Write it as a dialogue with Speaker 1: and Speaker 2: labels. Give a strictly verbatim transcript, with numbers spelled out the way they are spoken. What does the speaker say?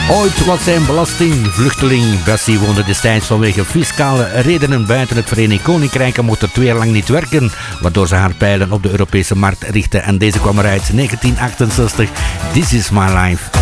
Speaker 1: Ooit was zij een belastingvluchteling. Bessie woonde destijds vanwege fiscale redenen buiten het Verenigd Koninkrijk en mocht er twee jaar lang niet werken, waardoor ze haar pijlen op de Europese markt richtte. En deze kwam eruit negentien achtenzestig. This is my life.